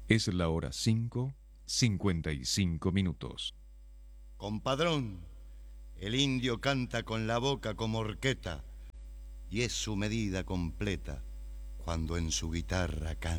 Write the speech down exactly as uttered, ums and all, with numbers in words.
Es la hora cinco, cincuenta y cinco minutos. Compadrón, el indio canta con la boca como horqueta y es su medida completa cuando en su guitarra canta.